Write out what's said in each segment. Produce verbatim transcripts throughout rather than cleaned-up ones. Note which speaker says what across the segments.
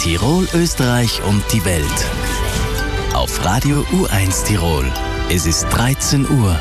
Speaker 1: Tirol, Österreich und die Welt. Auf Radio U eins Tirol. Es ist dreizehn Uhr.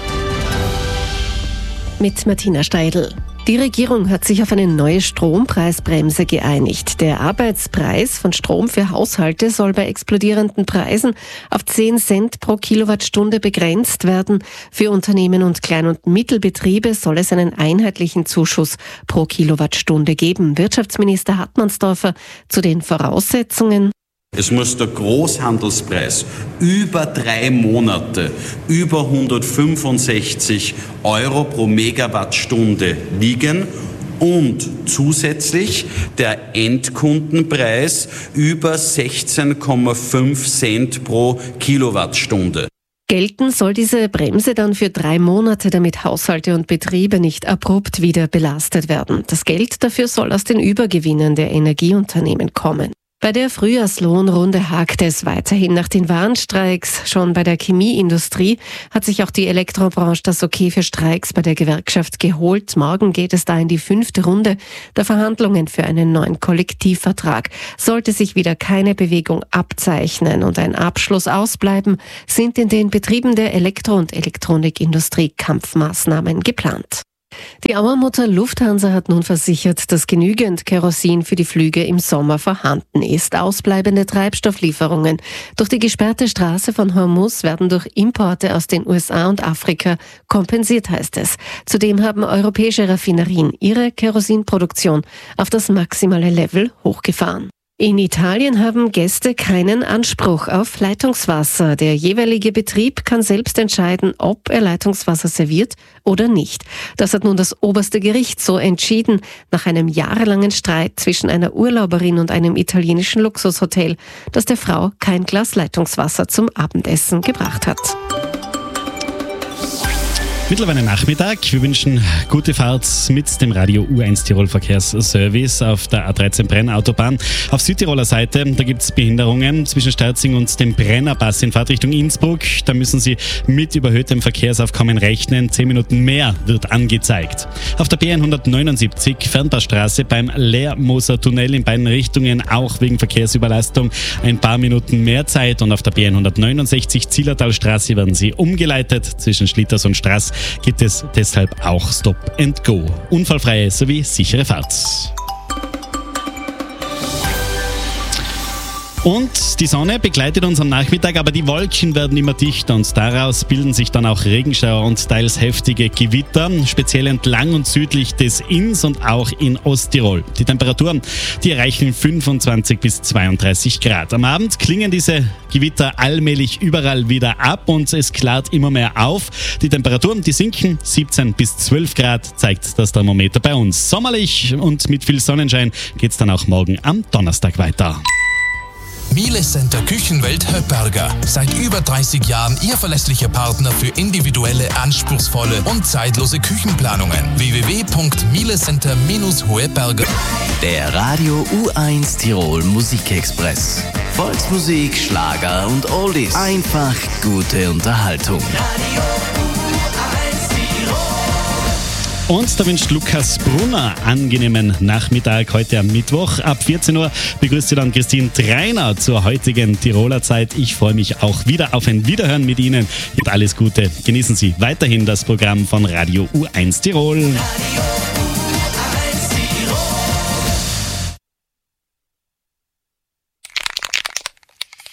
Speaker 2: Mit Martina Steidl. Die Regierung hat sich auf eine neue Strompreisbremse geeinigt. Der Arbeitspreis von Strom für Haushalte soll bei explodierenden Preisen auf zehn Cent pro Kilowattstunde begrenzt werden. Für Unternehmen und Klein- und Mittelbetriebe soll es einen einheitlichen Zuschuss pro Kilowattstunde geben. Wirtschaftsminister Hartmannsdorfer zu den Voraussetzungen.
Speaker 3: Es muss der Großhandelspreis über drei Monate über hundertfünfundsechzig Euro pro Megawattstunde liegen und zusätzlich der Endkundenpreis über sechzehn Komma fünf Cent pro Kilowattstunde.
Speaker 2: Gelten soll diese Bremse dann für drei Monate, damit Haushalte und Betriebe nicht abrupt wieder belastet werden. Das Geld dafür soll aus den Übergewinnen der Energieunternehmen kommen. Bei der Frühjahrslohnrunde hakt es weiterhin nach den Warnstreiks. Schon bei der Chemieindustrie hat sich auch die Elektrobranche das Okay für Streiks bei der Gewerkschaft geholt. Morgen geht es da in die fünfte Runde der Verhandlungen für einen neuen Kollektivvertrag. Sollte sich wieder keine Bewegung abzeichnen und ein Abschluss ausbleiben, sind in den Betrieben der Elektro- und Elektronikindustrie Kampfmaßnahmen geplant. Die Auermutter Lufthansa hat nun versichert, dass genügend Kerosin für die Flüge im Sommer vorhanden ist. Ausbleibende Treibstofflieferungen durch die gesperrte Straße von Hormuz werden durch Importe aus den U S A und Afrika kompensiert, heißt es. Zudem haben europäische Raffinerien ihre Kerosinproduktion auf das maximale Level hochgefahren. In Italien haben Gäste keinen Anspruch auf Leitungswasser. Der jeweilige Betrieb kann selbst entscheiden, ob er Leitungswasser serviert oder nicht. Das hat nun das oberste Gericht so entschieden, nach einem jahrelangen Streit zwischen einer Urlauberin und einem italienischen Luxushotel, das der Frau kein Glas Leitungswasser zum Abendessen gebracht hat.
Speaker 4: Mittlerweile Nachmittag. Wir wünschen gute Fahrt mit dem Radio U eins Tirol Verkehrsservice auf der A dreizehn Brennautobahn. Auf Südtiroler Seite, da gibt es Behinderungen zwischen Sterzing und dem Brennerpass in Fahrtrichtung Innsbruck. Da müssen Sie mit überhöhtem Verkehrsaufkommen rechnen. Zehn Minuten mehr wird angezeigt. Auf der B hundertneunundsiebzig Fernpassstraße beim Leermoser Tunnel in beiden Richtungen auch wegen Verkehrsüberlastung ein paar Minuten mehr Zeit. Und auf der B hundertneunundsechzig Zillertalstraße werden Sie umgeleitet. Zwischen Schlitters und Straß gibt es deshalb auch Stop and Go. Unfallfreie sowie sichere Fahrt. Und die Sonne begleitet uns am Nachmittag, aber die Wolken werden immer dichter und daraus bilden sich dann auch Regenschauer und teils heftige Gewitter, speziell entlang und südlich des Inns und auch in Osttirol. Die Temperaturen, die erreichen fünfundzwanzig bis zweiunddreißig Grad. Am Abend klingen diese Gewitter allmählich überall wieder ab und es klart immer mehr auf. Die Temperaturen, die sinken, siebzehn bis zwölf Grad, zeigt das Thermometer bei uns. Sommerlich und mit viel Sonnenschein geht's dann auch morgen am Donnerstag weiter.
Speaker 5: Miele Center Küchenwelt Höpperger. Seit über dreißig Jahren Ihr verlässlicher Partner für individuelle, anspruchsvolle und zeitlose Küchenplanungen. w w w punkt mielecenter Bindestrich höpperger.
Speaker 1: Der Radio U eins Tirol Musikexpress. Volksmusik, Schlager und Oldies. Einfach gute Unterhaltung. Radio
Speaker 4: Und da wünscht Lukas Brunner angenehmen Nachmittag heute am Mittwoch. Ab vierzehn Uhr begrüßt Sie dann Christine Treiner zur heutigen Tiroler Zeit. Ich freue mich auch wieder auf ein Wiederhören mit Ihnen. Und alles Gute. Genießen Sie weiterhin das Programm von Radio U eins Tirol. Radio